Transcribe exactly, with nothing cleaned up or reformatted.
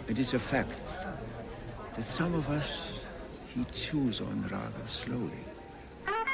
It is a fact that some of us he chews on rather slowly.